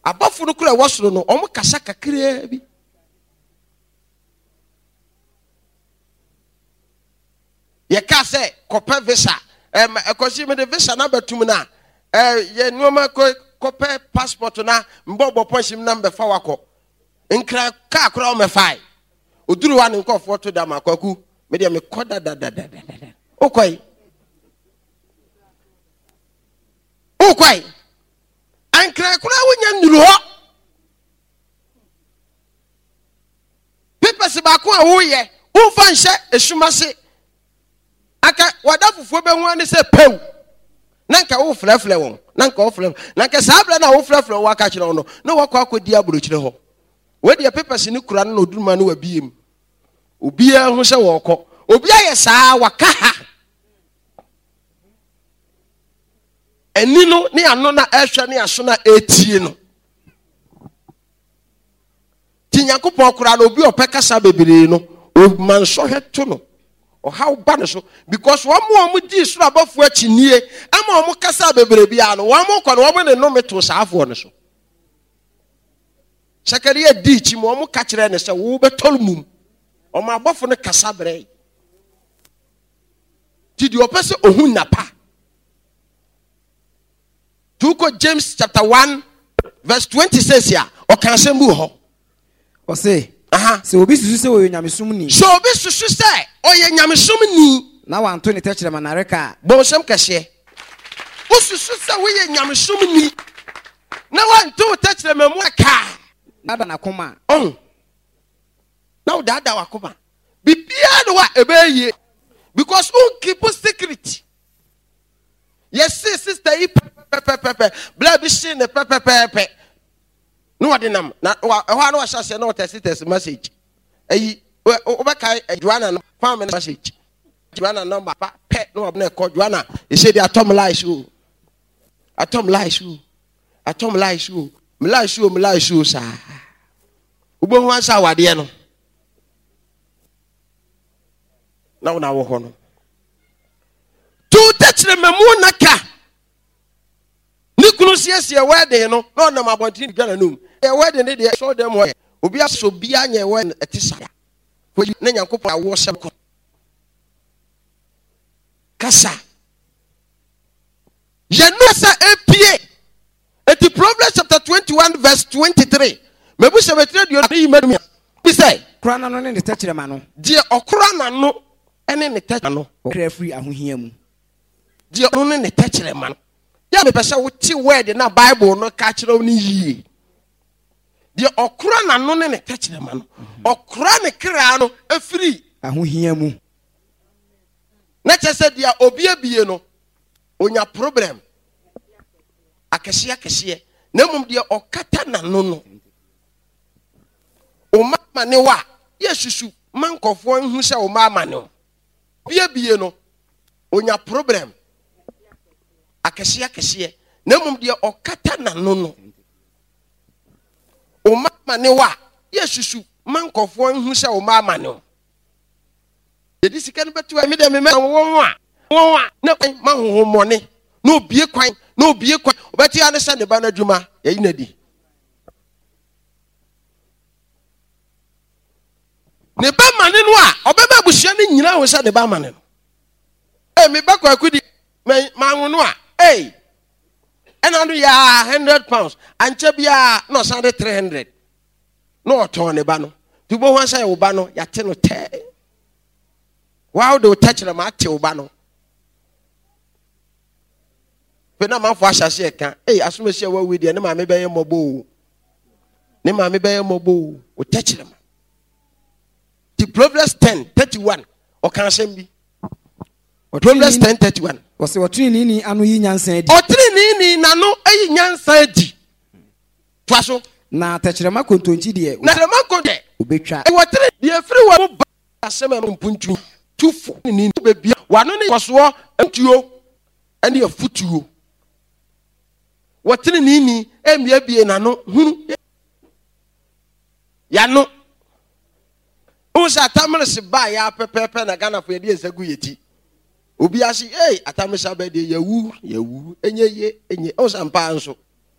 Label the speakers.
Speaker 1: abafo no kura wasoro no omo kasa kakra bi ye ka say kope visa ekosi me de visa na batum na ye nuoma kope passport na mbobo ponshim na mbe fa wako nkra ka kura o me fai oduru wa ne nkofo to da makwaku me de me koda da okoi ankra kura wonya nduru ho pepesi ba ko a wo ye wo fa nhye esumase aka wadafufuo be hu ani se pew nanka wo flafla won nanka wo flafla nanka sabra na wo flafla wo aka kire no na wo kwa akodi aburo kire ho we de pepesi ni kura no oduruma no wabiem obia hu se wo kọ obia ye saa waka ha eni no ne ano na ehwe ne aso na etie no tinyakopon kura no obi opekasa bebere no o manso heto no o how bad so because wo di suru abafu achinie ama wo kasa bebere bia no wo kọ no wo ne no meto saafo no so Sakaria di chi mo ka kire ne se wo betolmum o ma abafu ne kasa bre ti di opese ohun napa. Tuko James chapter 1 verse 20 says here o kan sembu ho
Speaker 2: o say se obi susu se o nyamesum ni
Speaker 1: so obi susu se o ye nyamesum ni
Speaker 2: na wanto ne techere manareka
Speaker 1: bo sem kase o susu se wo ye nyamesum ni na wanto techere mamu aka
Speaker 2: nada na koma
Speaker 1: na o dada wa koma bibia no wa ebeye because who keep secret. Yes sister pepe bla bi shi ne pepe no wadenam na wa no wa shase na o test message ayi o be kai Joanna no farm message Joanna number pa pe no na ko Joanna e say the atom lies you sa ubo hu ansa wade no na wo ho no tu techre memu naka nikunu siesie wedding no na mabontin dwana num e wedding ne de show them where obi aso bia nya we etisa ko na nyankopon awo se ko kasa je no sa epie eti Proverbs chapter 21 verse 23 mebu se betre dio na yimadu bi say
Speaker 2: kura na no ne techre ma no
Speaker 1: die okura na no ene ne techre no
Speaker 2: okra free ahohia mu
Speaker 1: die ono ne techre ma no ya me pese wo ti word na Bible no ka kire oni yie die okura na no ne techre ma no okura ne kra no afiri
Speaker 2: ahohia mu
Speaker 1: na chese dia obi abie no onya problem akese na mum dia okata na no o mama ne wa yesusu mankofo hu se o mama ne obi abie no onya problem akese na mum dia okata na no o mama ne wa yesusu mankofo hu se o mama ne yedi sika no betu me de me won a na ma ho money no obie kwan obeti ane se ne ba na dwuma yayi na di ne ba mane no a obeba buhia ne nyina ho se ne ba mane no me ba kwa kudi ma ho no a ena ndo ya 100 pounds anche bia no sande 300 no oton ne ba no tubo ho say wo ba no ya te no te wow do touch na ma te wo ba no pena manfo ashase e kan asomesi wa we de ne ma me beye mobo o touch na the Proverbs 10:31 o kan asem bi Proverbs 10:31
Speaker 2: o se otrini ni anu yi nyansan di
Speaker 1: otrini ni nanu ayi nyansan di twaso
Speaker 2: na techrema kontonji de
Speaker 1: na techrema konde
Speaker 2: obetwa
Speaker 1: e wotri de free wa mo asem no mpuntu tufo ni bebia wano ne koso ntuo ene afutuo wotri ni emia bie nanu hunu ya no usa tamres ba ya pepepe na Ghana fo de esagu yeti obi asi atamesa ba de yawu enye usa mpa nso